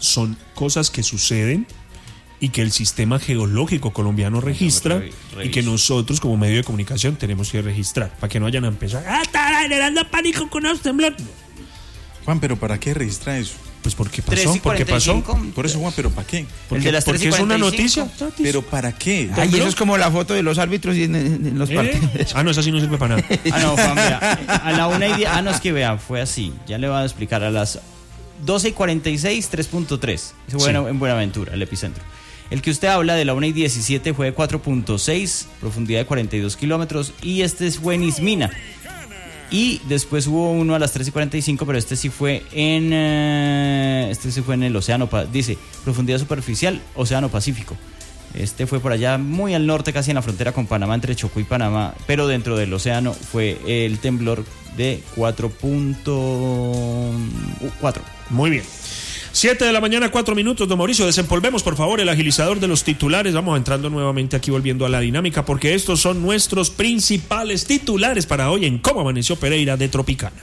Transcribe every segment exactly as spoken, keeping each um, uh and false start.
son cosas que suceden y que el sistema geológico colombiano registra y que nosotros como medio de comunicación tenemos que registrar para que no vayan a empezar ah, está generando pánico con los temblores. Juan, pero ¿para qué registra eso? Pues porque pasó, porque pasó. Por eso, Juan, ¿pero para qué? Porque, de las porque es una noticia. ¿Pero para qué? Ay, eso es como la foto de los árbitros en, en los ¿Eh? partidos. Ah, no, esa sí no sirve para nada. Ah, no, Juan, mira, a la una y diez, ah, no, es que vean, fue así, ya le voy a explicar, a las doce y cuarenta y seis, tres punto tres, eso fue sí. en Buenaventura, el epicentro. El que usted habla de la una y diecisiete fue de cuatro punto seis, profundidad de cuarenta y dos kilómetros, y este fue en Ismina. Y después hubo uno a las tres y cuarenta y cinco, pero este sí fue en uh, este sí fue en el Océano, dice, profundidad superficial, Océano Pacífico. Este fue por allá muy al norte, casi en la frontera con Panamá, entre Chocó y Panamá, pero dentro del océano fue el temblor de cuatro punto cuatro. Muy bien. siete de la mañana, cuatro minutos, don Mauricio. Desempolvemos, por favor, el agilizador de los titulares. Vamos entrando nuevamente aquí, volviendo a la dinámica, porque estos son nuestros principales titulares para hoy en Cómo Amaneció Pereira de Tropicana.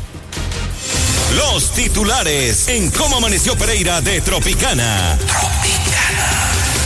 Los titulares en Cómo Amaneció Pereira de Tropicana. Tropicana.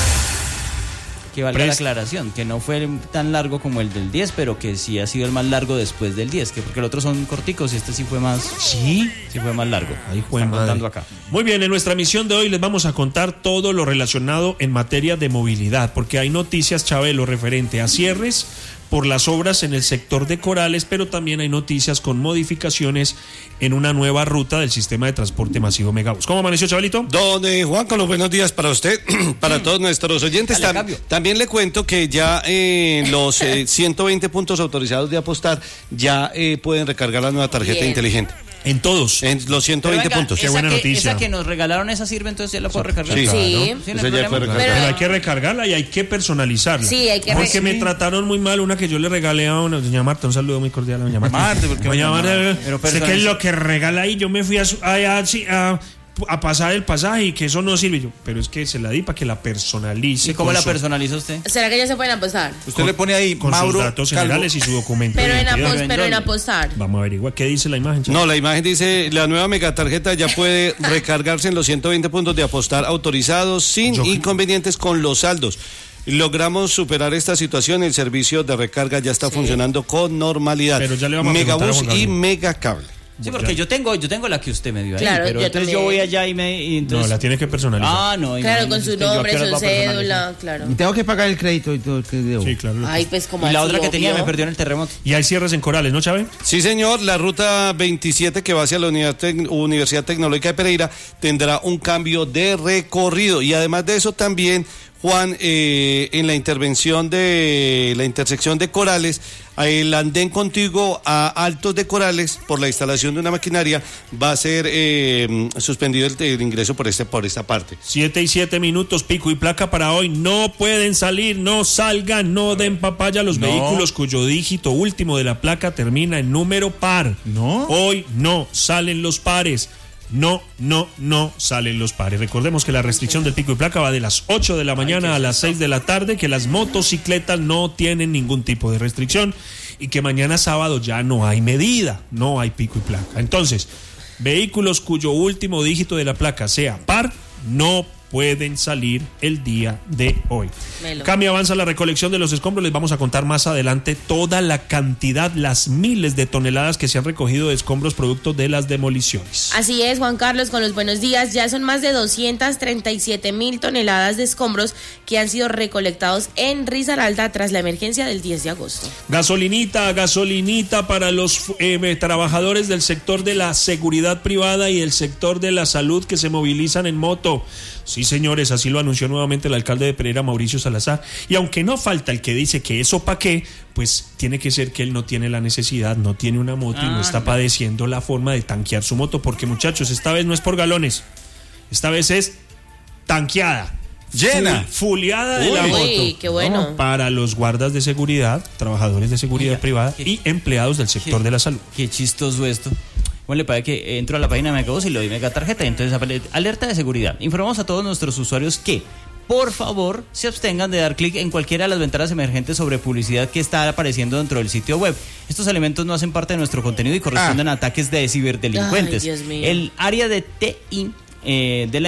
Que valga Prest. la aclaración, que no fue tan largo como el del diez, pero que sí ha sido el más largo después del diez, que porque el otro son corticos y este sí fue más... ¿Sí? Sí fue más largo. Ahí fue contando acá. Muy bien, en nuestra misión de hoy les vamos a contar todo lo relacionado en materia de movilidad, porque hay noticias, Chabelo, referente a cierres por las obras en el sector de Corales, pero también hay noticias con modificaciones en una nueva ruta del sistema de transporte masivo Megabús. ¿Cómo amaneció, Chavalito? Don eh, Juan, con los buenos días para usted, para todos nuestros oyentes. Tam- también le cuento que ya eh, los eh, ciento veinte puntos autorizados de apostar ya eh, pueden recargar la nueva tarjeta Bien. inteligente. En todos. En los ciento veinte venga, puntos. Qué buena que, noticia. Esa que nos regalaron, esa sirve, entonces ya la puedo recargar. Sí, claro. sí. sí no esa ya puede recargar. Pero hay que recargarla y hay que personalizarla. Sí, hay que Porque re- me sí. trataron muy mal una que yo le regalé a una doña Marta. Un saludo muy cordial a doña Marta. Marta, ¿por qué doña Marta, Pero sé que es lo que regala ahí. Yo me fui a, a, a, a pasar el pasaje y que eso no sirve. Yo, pero es que se la di para que la personalice. ¿Y cómo la su, personaliza usted? ¿Será que ya se pueden apostar? Usted con, le pone ahí con Mauro sus datos Calvo. generales y su documento. Pero, de en, identidad. apos, pero en apostar. Vamos a averiguar qué dice la imagen. No, la imagen dice, la nueva megatarjeta ya puede recargarse en los ciento veinte puntos de apostar autorizados sin Yo... inconvenientes con los saldos. Logramos superar esta situación, el servicio de recarga ya está sí. funcionando con normalidad. Pero ya le vamos a Megabús y Megacable. Sí, porque yo tengo, yo tengo la que usted me dio ahí, claro, pero yo entonces también. yo voy allá y me... Y entonces... No, la tiene que personalizar. Ah, no. Claro, con su usted, nombre, yo, su cédula, claro. Y tengo que pagar el crédito y todo el que debo. Sí, claro. Ay, pues como Y la así, otra que obvio. tenía me perdió en el terremoto. Y hay cierres en Corales, ¿no, Chávez? Sí, señor, la ruta veintisiete que va hacia la Unidad Tec- Universidad Tecnológica de Pereira tendrá un cambio de recorrido y además de eso también, Juan, eh, en la intervención de la intersección de Corales, el andén contiguo a Altos de Corales, por la instalación de una maquinaria, va a ser eh, suspendido el, el ingreso por, este, por esta parte. Siete y siete minutos, pico y placa para hoy. No pueden salir, no salgan, no den papaya a los No. vehículos cuyo dígito último de la placa termina en número par. No. Hoy no salen los pares. No, no, no salen los pares. Recordemos que la restricción del pico y placa va de las ocho de la mañana a las seis de la tarde, que las motocicletas no tienen ningún tipo de restricción y que mañana sábado ya no hay medida, no hay pico y placa. Entonces, vehículos cuyo último dígito de la placa sea par, no pueden salir el día de hoy. Melo. Cami, avanza la recolección de los escombros. Les vamos a contar más adelante toda la cantidad, las miles de toneladas que se han recogido de escombros producto de las demoliciones. Así es, Juan Carlos, con los buenos días. Ya son más de doscientas treinta y siete mil toneladas de escombros que han sido recolectados en Risaralda tras la emergencia del diez de agosto. Gasolinita, gasolinita para los eh, trabajadores del sector de la seguridad privada y el sector de la salud que se movilizan en moto. Sí, señores, así lo anunció nuevamente el alcalde de Pereira, Mauricio Salazar. Y aunque no falta el que dice que eso pa' qué, pues tiene que ser que él no tiene la necesidad, no tiene una moto ah, y no está no. padeciendo la forma de tanquear su moto. Porque, muchachos, esta vez no es por galones, esta vez es tanqueada. Llena. Full, fuleada de Uy, la moto. Uy, qué bueno. Para los guardas de seguridad, trabajadores de seguridad Oiga, privada qué, y empleados del sector qué, de la salud. Qué chistoso esto. Bueno, le parece que entro a la página de Megabús y le doy mega tarjeta. Entonces, alerta de seguridad. Informamos a todos nuestros usuarios que, por favor, se abstengan de dar clic en cualquiera de las ventanas emergentes sobre publicidad que está apareciendo dentro del sitio web. Estos elementos no hacen parte de nuestro contenido y corresponden ah. a ataques de ciberdelincuentes. Ay, Dios mío. El área de T I eh, de la